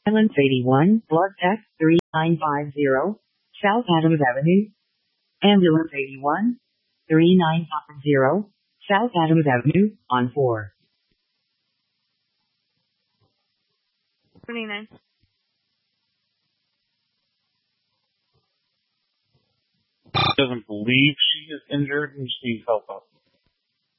Ambulance 81, Blood Tech 3950, South Adams Avenue. Ambulance 81, 3950, South Adams Avenue, on 4. 29. Doesn't believe she is injured and she needs help out.